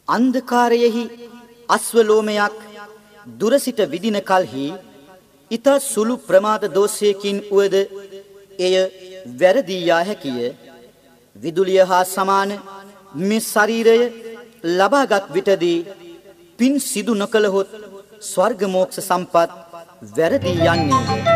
අන්ධකාරයෙහි අස්වලෝමයක් දුරසිට විදින කල්හි ඊට සුළු ප්‍රමාද දෝෂයකින් උවද එය වැරදී යා හැකිය. විදුලිය හා සමාන මේ ශරීරය ලබාගත් විටදී පින් සිදු නොකළහොත් ස්වර්ග මෝක්ෂ සම්පත් වැරදී යන්නේ.